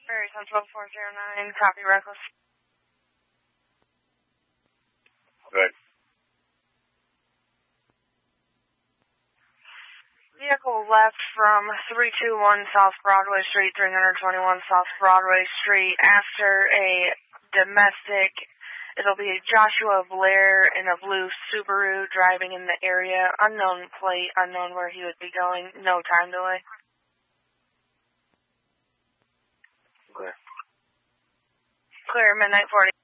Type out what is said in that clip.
Prairie Central 409, copy reckless. Good. Vehicle left from 321 South Broadway Street, 321 South Broadway Street after a domestic. It'll be Joshua Blair in a blue Subaru driving in the area. Unknown plate, unknown where he would be going. No time delay. Okay. Clear, midnight 40.